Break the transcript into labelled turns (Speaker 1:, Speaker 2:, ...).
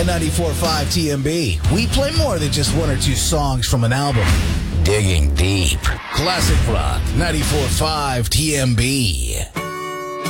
Speaker 1: At 94.5 TMB, we play more than just one or two songs from an album. Digging deep. Classic rock, 94.5 TMB.